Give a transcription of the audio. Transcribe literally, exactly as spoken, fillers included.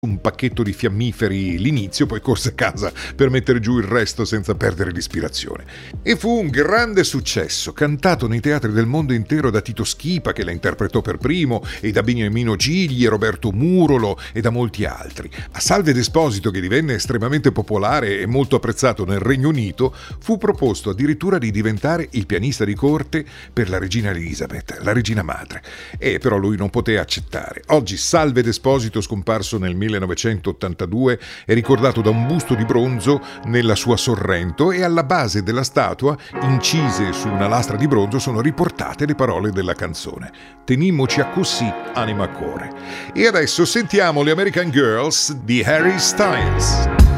un pacchetto di fiammiferi l'inizio, poi corse a casa per mettere giù il resto senza perdere l'ispirazione. E fu un grande successo, cantato nei teatri del mondo intero da Tito Schipa, che la interpretò per primo, e da Beniamino Gigli, Roberto Murolo e da molti altri. A Salve D'Esposito, che divenne estremamente popolare e molto apprezzato nel Regno Unito, fu proposto addirittura di diventare il pianista di corte per la regina Elizabeth, la regina madre. E però lui non poté accettare. Oggi Salve D'Esposito, scomparso nel millenovecentottantadue, è ricordato da un busto di bronzo nella sua Sorrento, e alla base della statua, incise su una lastra di bronzo, sono riportate le parole della canzone: "Tenimmoci a così, anima a core". E adesso sentiamo le American Girls di Harry Styles.